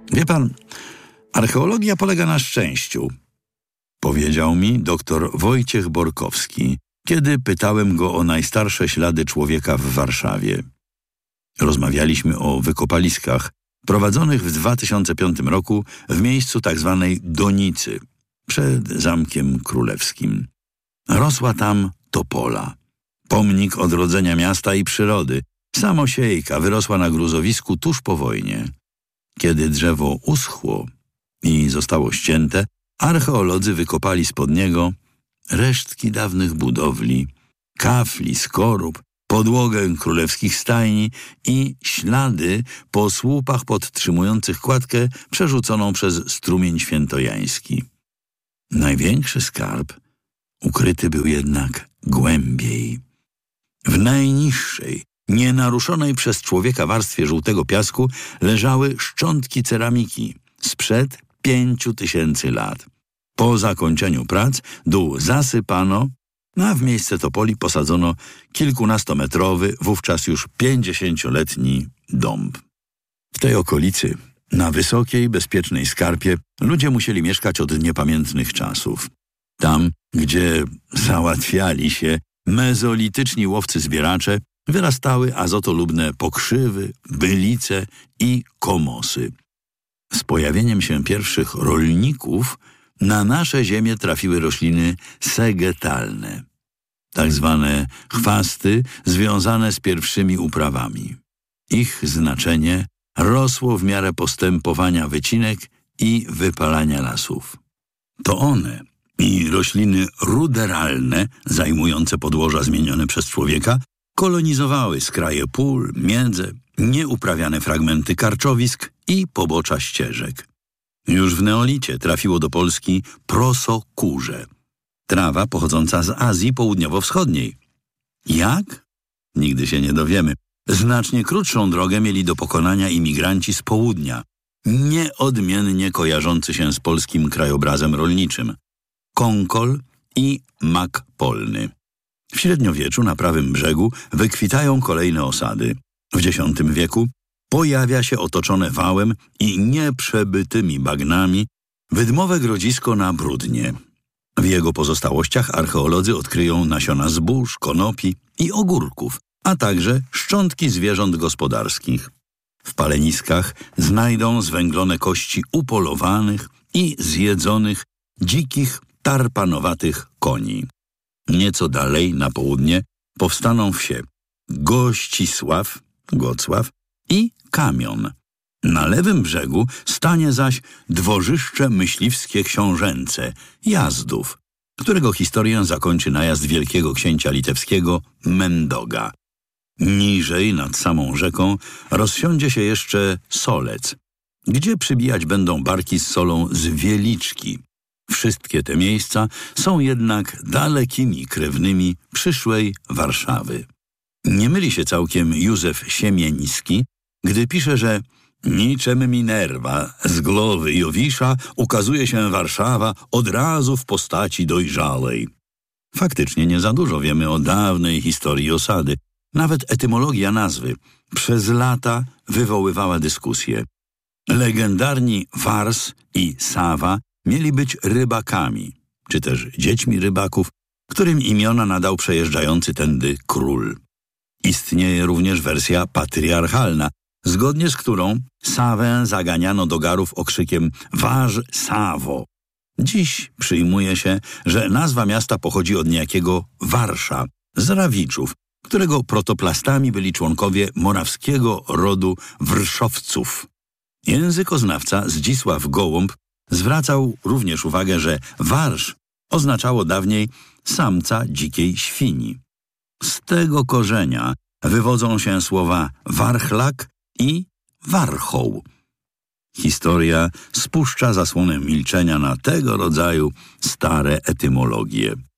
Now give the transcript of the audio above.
Wie pan, archeologia polega na szczęściu, powiedział mi dr Wojciech Borkowski, kiedy pytałem go o najstarsze ślady człowieka w Warszawie. Rozmawialiśmy o wykopaliskach prowadzonych w 2005 roku w miejscu tzw. Donicy, przed Zamkiem Królewskim. Rosła tam topola, pomnik odrodzenia miasta i przyrody. Samosiejka wyrosła na gruzowisku tuż po wojnie. Kiedy drzewo uschło i zostało ścięte, archeolodzy wykopali spod niego resztki dawnych budowli, kafli, skorup, podłogę królewskich stajni i ślady po słupach podtrzymujących kładkę przerzuconą przez strumień świętojański. Największy skarb ukryty był jednak głębiej. W najniższej, nienaruszonej przez człowieka warstwie żółtego piasku leżały szczątki ceramiki sprzed 5000 lat. Po zakończeniu prac dół zasypano, a w miejsce topoli posadzono kilkunastometrowy, wówczas już 50-letni dąb. W tej okolicy, na wysokiej, bezpiecznej skarpie, ludzie musieli mieszkać od niepamiętnych czasów. Tam, gdzie załatwiali się mezolityczni łowcy-zbieracze, wyrastały azotolubne pokrzywy, bylice i komosy. Z pojawieniem się pierwszych rolników na nasze ziemię trafiły rośliny segetalne, tak zwane chwasty związane z pierwszymi uprawami. Ich znaczenie rosło w miarę postępowania wycinek i wypalania lasów. To one i rośliny ruderalne, zajmujące podłoża zmienione przez człowieka, kolonizowały skraje pól, miedze, nieuprawiane fragmenty karczowisk i pobocza ścieżek. Już w neolicie trafiło do Polski prosokurze, trawa pochodząca z Azji Południowo-Wschodniej. Jak? Nigdy się nie dowiemy. Znacznie krótszą drogę mieli do pokonania imigranci z południa, nieodmiennie kojarzący się z polskim krajobrazem rolniczym. Konkol i mak polny. W średniowieczu na prawym brzegu wykwitają kolejne osady. W X wieku pojawia się otoczone wałem i nieprzebytymi bagnami wydmowe grodzisko na Brudnie. W jego pozostałościach archeolodzy odkryją nasiona zbóż, konopi i ogórków, a także szczątki zwierząt gospodarskich. W paleniskach znajdą zwęglone kości upolowanych i zjedzonych dzikich, tarpanowatych koni. Nieco dalej, na południe, powstaną wsie Gościsław, Gocław i Kamion. Na lewym brzegu stanie zaś dworzyszcze myśliwskie książęce, Jazdów, którego historię zakończy najazd wielkiego księcia litewskiego Mendoga. Niżej, nad samą rzeką, rozsiądzie się jeszcze Solec, gdzie przybijać będą barki z solą z Wieliczki. Wszystkie te miejsca są jednak dalekimi krewnymi przyszłej Warszawy. Nie myli się całkiem Józef Siemięński, gdy pisze, że niczem Minerva z głowy Jowisza ukazuje się Warszawa od razu w postaci dojrzałej. Faktycznie nie za dużo wiemy o dawnej historii osady. Nawet etymologia nazwy przez lata wywoływała dyskusję. Legendarni Wars i Sawa mieli być rybakami, czy też dziećmi rybaków, którym imiona nadał przejeżdżający tędy król. Istnieje również wersja patriarchalna, zgodnie z którą Sawę zaganiano do Garów okrzykiem Waż Sawo. Dziś przyjmuje się, że nazwa miasta pochodzi od niejakiego Warsza z Rawiczów, którego protoplastami byli członkowie morawskiego rodu Wrszowców. Językoznawca Zdzisław Gołąb zwracał również uwagę, że warsz oznaczało dawniej samca dzikiej świni. Z tego korzenia wywodzą się słowa warchlak i warchoł. Historia spuszcza zasłonę milczenia na tego rodzaju stare etymologie.